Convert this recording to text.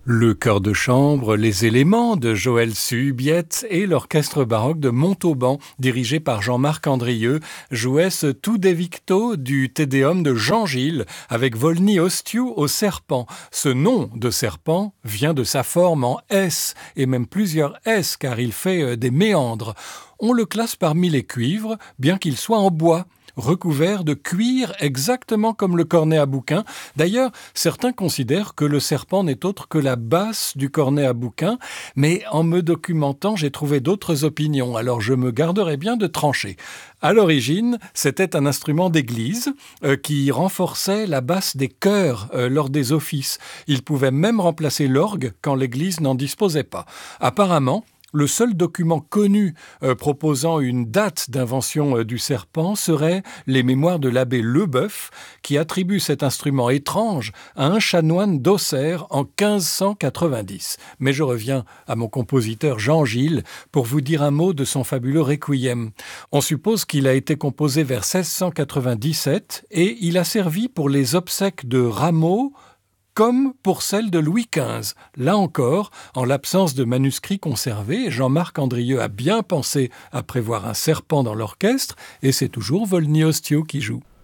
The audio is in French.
Le chœur de chambre, les éléments de Joël Suhubiette et l'orchestre baroque de Montauban, dirigé par Jean-Marc Andrieux, jouaient ce tout devicto du Te Deum de Jean Gilles avec Volney Ostiu au serpent. Ce nom de serpent vient de sa forme en S, et même plusieurs S car il fait des méandres. On le classe parmi les cuivres, bien qu'il soit en bois, recouvert de cuir exactement comme le cornet à bouquin. D'ailleurs, certains considèrent que le serpent n'est autre que la basse du cornet à bouquin, mais en me documentant, j'ai trouvé d'autres opinions, alors je me garderai bien de trancher. À l'origine, c'était un instrument d'église qui renforçait la basse des chœurs lors des offices. Il pouvait même remplacer l'orgue quand l'église n'en disposait pas. Apparemment, le seul document connu proposant une date d'invention du serpent serait les mémoires de l'abbé Leboeuf, qui attribue cet instrument étrange à un chanoine d'Auxerre en 1590. Mais je reviens à mon compositeur Jean Gilles pour vous dire un mot de son fabuleux requiem. On suppose qu'il a été composé vers 1697 et il a servi pour les obsèques de Rameau, comme pour celle de Louis XV. Là encore, en l'absence de manuscrits conservés, Jean-Marc Andrieux a bien pensé à prévoir un serpent dans l'orchestre, et c'est toujours Volney Ostiu qui joue.